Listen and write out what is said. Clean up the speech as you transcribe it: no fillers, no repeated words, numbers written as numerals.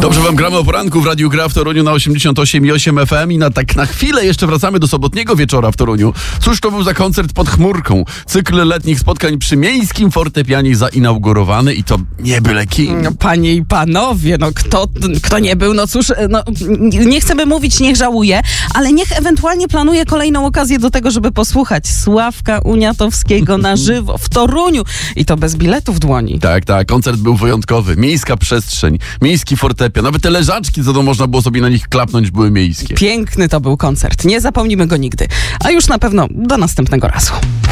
Dobrze wam gramy o poranku w Radiu Gra w Toruniu na 88,8 FM i na chwilę jeszcze wracamy do sobotniego wieczora w Toruniu. Cóż to był za koncert pod chmurką? Cykl letnich spotkań przy miejskim fortepianie zainaugurowany i to nie byle kim. No, panie i panowie, no kto nie był, no cóż, no nie chcemy mówić, niech żałuje, ale niech ewentualnie planuje kolejną okazję do tego, żeby posłuchać Sławka Uniatowskiego na żywo w Toruniu i to bez biletu w dłoni. Tak, koncert był wyjątkowy. Miejska przestrzeń, miejski fortepian, nawet te leżaczki, co to można było sobie na nich klapnąć, były miejskie. Piękny to był koncert, nie zapomnimy go nigdy, a już na pewno do następnego razu.